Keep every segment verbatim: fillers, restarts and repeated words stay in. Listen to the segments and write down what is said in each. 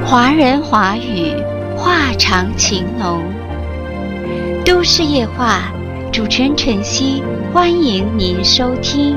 华人华语，话长情浓。都市夜话，主持人晨曦，欢迎您收听。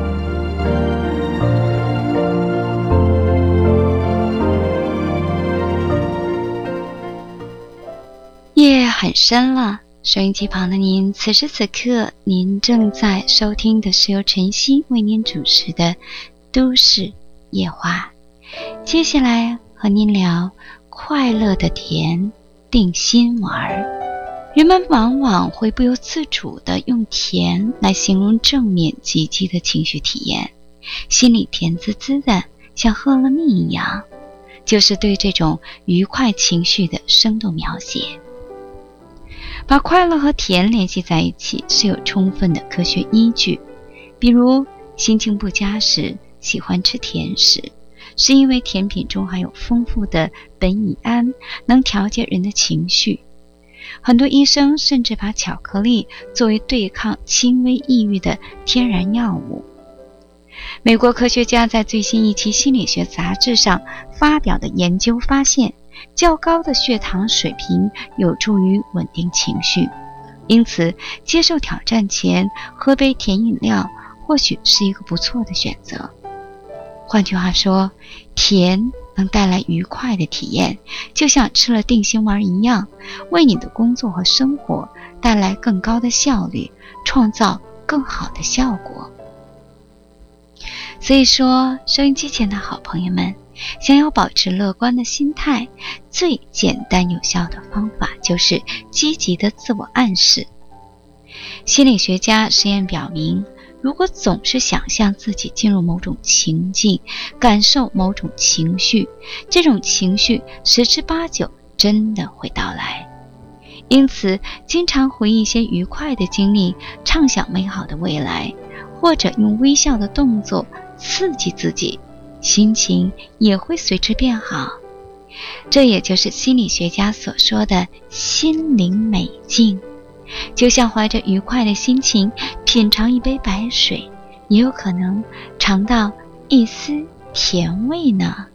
夜很深了，收音机旁的您，此时此刻您正在收听的是由晨曦为您主持的都市夜话。接下来和您聊快乐的甜定心丸。人们往往会不由自主地用甜来形容正面积极的情绪体验，心里甜滋滋的，像喝了蜜一样，就是对这种愉快情绪的生动描写。把快乐和甜联系在一起是有充分的科学依据，比如心情不佳时喜欢吃甜食，是因为甜品中含有丰富的苯乙胺，能调节人的情绪。很多医生甚至把巧克力作为对抗轻微抑郁的天然药物。美国科学家在最新一期心理学杂志上发表的研究发现，较高的血糖水平有助于稳定情绪，因此接受挑战前喝杯甜饮料或许是一个不错的选择。换句话说，甜能带来愉快的体验，就像吃了定心丸一样，为你的工作和生活带来更高的效率，创造更好的效果。所以说，收音机前的好朋友们，想要保持乐观的心态，最简单有效的方法就是积极的自我暗示。心理学家实验表明，如果总是想象自己进入某种情境，感受某种情绪，这种情绪十之八九真的会到来。因此，经常回忆一些愉快的经历，畅想美好的未来，或者用微笑的动作刺激自己，心情也会随之变好。这也就是心理学家所说的心灵美境。就像怀着愉快的心情品尝一杯白水，也有可能尝到一丝甜味呢。